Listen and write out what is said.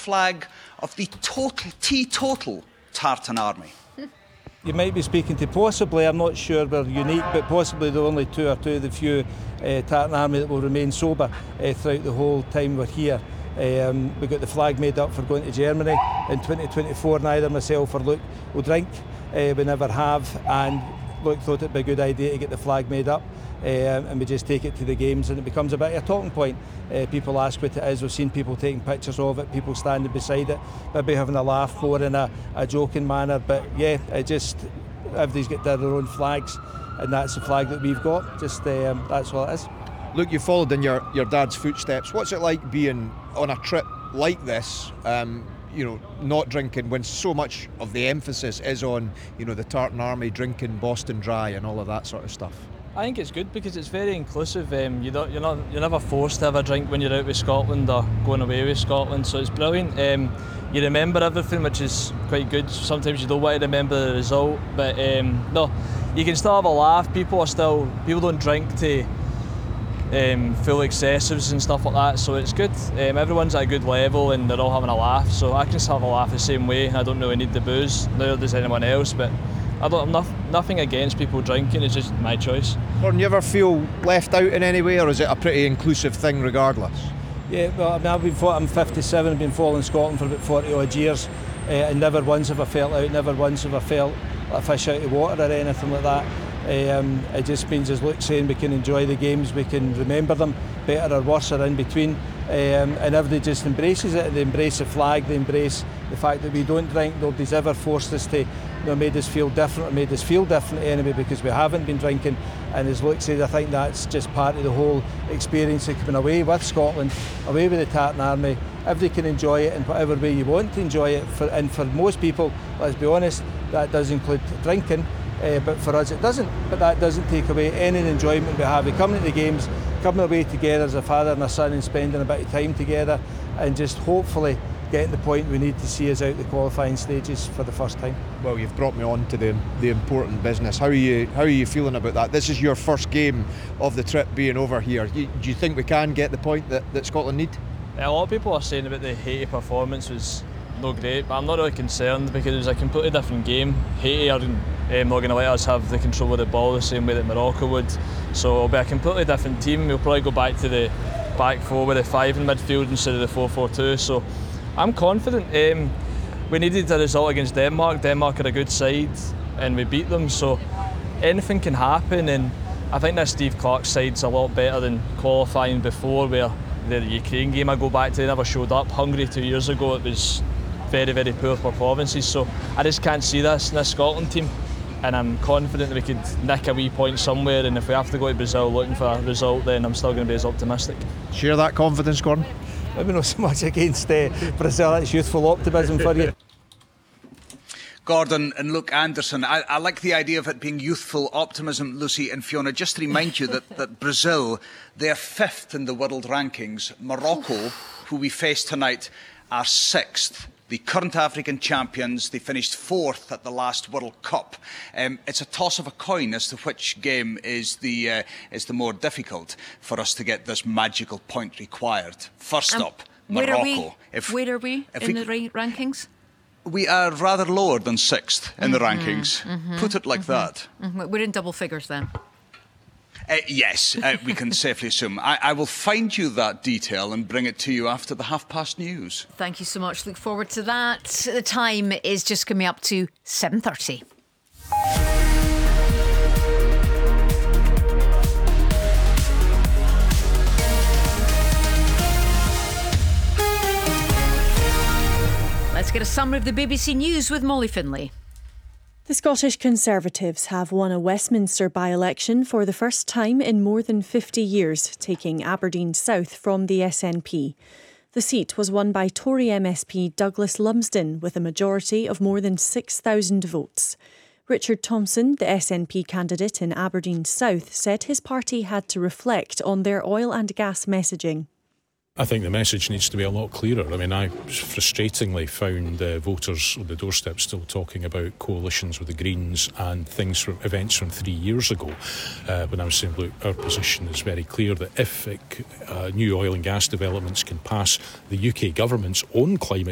flag of the teetotal Tartan Army? You might be speaking to possibly, I'm not sure we're unique, but possibly the only two of the few Tartan Army that will remain sober throughout the whole time we're here. We got the flag made up for going to Germany in 2024. Neither myself or Luke will drink. We never have, and Luke thought it'd be a good idea to get the flag made up, and we just take it to the games, and it becomes a bit of a talking point. People ask what it is. We've seen people taking pictures of it, people standing beside it, maybe having a laugh more in a joking manner, but yeah, it just, everybody's got their own flags, and that's the flag that we've got. Just that's all it is. Luke, you followed in your dad's footsteps. What's it like being on a trip like this, not drinking, when so much of the emphasis is on, the Tartan Army drinking Boston Dry and all of that sort of stuff? I think it's good because it's very inclusive. You're never forced to have a drink when you're out with Scotland or going away with Scotland, so it's brilliant. You remember everything, which is quite good. Sometimes you don't want to remember the result, but no, you can still have a laugh. People don't drink to full excessives and stuff like that, so it's good. Everyone's at a good level and they're all having a laugh, so I can still have a laugh the same way. I don't really need the booze, neither does anyone else, but I'm nothing against people drinking, it's just my choice. Gordon, you ever feel left out in any way, or is it a pretty inclusive thing regardless? Yeah, well, I'm 57, I've been following Scotland for about 40 odd years, and never once have I felt out, never once have I felt like a fish out of water or anything like that. It just means, as Luke's saying, we can enjoy the games, we can remember them, better or worse or in between, and everybody just embraces it. They embrace the flag, they embrace the fact that we don't drink. Nobody's ever forced us to, made us feel different, or made us feel different anyway, because we haven't been drinking. And as Luke said, I think that's just part of the whole experience of coming away with Scotland, away with the Tartan Army. Everybody can enjoy it in whatever way you want to enjoy it, and for most people, let's be honest, that does include drinking. But for us it doesn't. But that doesn't take away any enjoyment we have. We come to the games, coming away together as a father and a son and spending a bit of time together, and just hopefully getting the point we need to see us out the qualifying stages for the first time. Well, you've brought me on to the important business. How are you feeling about that? This is your first game of the trip being over here. Do you think we can get the point that Scotland need? A lot of people are saying about the Haiti performance was no great, but I'm not really concerned because it was a completely different game. Haiti are not going to let us have the control of the ball the same way that Morocco would, so it'll be a completely different team. We'll probably go back to the back four with the 5 in midfield instead of the 4-4-2, so I'm confident. We needed a result against Denmark. Denmark are a good side and we beat them, so anything can happen, and I think this Steve Clarke side's a lot better than qualifying before, where the Ukraine game I go back to, they never showed up. Hungary 2 years ago, it was very, very poor performances, so I just can't see this in this Scotland team, and I'm confident that we could nick a wee point somewhere, and if we have to go to Brazil looking for a result, then I'm still going to be as optimistic. Share that confidence, Gordon? Maybe not so much against Brazil. It's youthful optimism for you. Gordon and Luke Anderson, I like the idea of it being youthful optimism, Lucy and Fiona. Just to remind you that Brazil, they're 5th in the world rankings. Morocco, who we face tonight, are 6th. The current African champions, they finished 4th at the last World Cup. It's a toss of a coin as to which game is the more difficult for us to get this magical point required. First up, Morocco. Where are we in the rankings? We are rather lower than 6th in the rankings. Put it like that. We're in double figures then. Yes, we can safely assume. I will find you that detail and bring it to you after the 30 news. Thank you so much. Look forward to that. The time is just coming up to 7:30. Let's get a summary of the BBC News with Molly Finlay. The Scottish Conservatives have won a Westminster by-election for the first time in more than 50 years, taking Aberdeen South from the SNP. The seat was won by Tory MSP Douglas Lumsden with a majority of more than 6,000 votes. Richard Thompson, the SNP candidate in Aberdeen South, said his party had to reflect on their oil and gas messaging. I think the message needs to be a lot clearer. I mean, I frustratingly found voters on the doorstep still talking about coalitions with the Greens and events from 3 years ago, when I was saying, look, our position is very clear that if new oil and gas developments can pass the UK government's own climate